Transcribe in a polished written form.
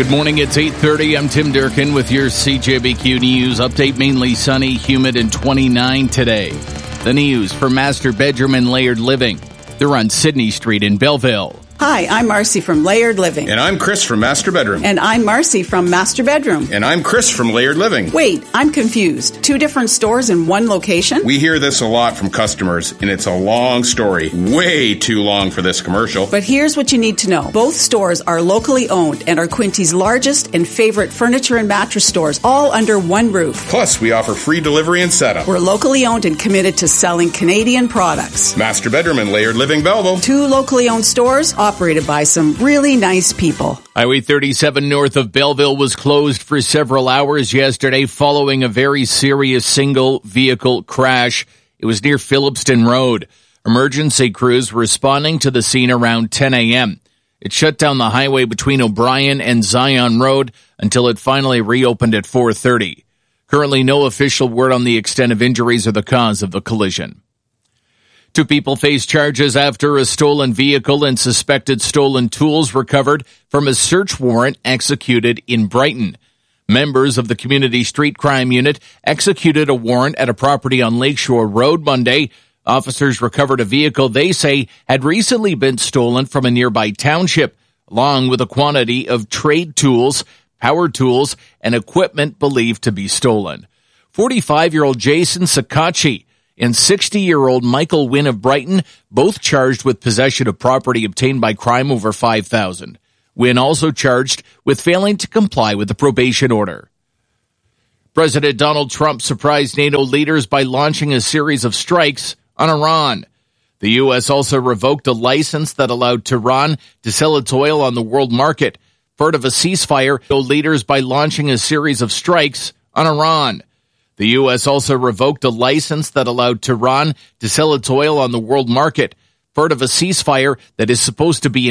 Good morning, it's 8:30. I'm Tim Durkin with your CJBQ News update. Mainly sunny, humid, and 29 today. The news for Master Bedroom and Layered Living. They're on Sydney Street in Belleville. Hi, I'm Marcy from Layered Living. And I'm Chris from Master Bedroom. And I'm Marcy from Master Bedroom. And I'm Chris from Layered Living. Wait, I'm confused. 2 different stores in one location? We hear this a lot from customers, and it's a long story. Way too long for this commercial. But here's what you need to know. Both stores are locally owned and are Quinty's largest and favorite furniture and mattress stores, all under one roof. Plus, we offer free delivery and setup. We're locally owned and committed to selling Canadian products. Master Bedroom and Layered Living Belleville. 2 locally owned stores operated by some really nice people. Highway 37 north of Belleville was closed for several hours yesterday following a very serious single-vehicle crash. It was near Phillipston Road. Emergency crews were responding to the scene around 10 a.m. It shut down the highway between O'Brien and Zion Road until it finally reopened at 4:30. Currently, no official word on the extent of injuries or the cause of the collision. 2 people face charges after a stolen vehicle and suspected stolen tools recovered from a search warrant executed in Brighton. Members of the Community Street Crime Unit executed a warrant at a property on Lakeshore Road Monday. Officers recovered a vehicle they say had recently been stolen from a nearby township, along with a quantity of trade tools, power tools, and equipment believed to be stolen. 45-year-old Jason Sakachi and 60-year-old Michael Wynn of Brighton, both charged with possession of property obtained by crime over $5,000. Wynn also charged with failing to comply with the probation order. President Donald Trump surprised NATO leaders by launching a series of strikes on Iran. The U.S. also revoked a license that allowed Tehran to sell its oil on the world market. Part of a ceasefire, leaders by launching a series of strikes on Iran. The U.S. also revoked a license that allowed Tehran to sell its oil on the world market, part of a ceasefire that is supposed to be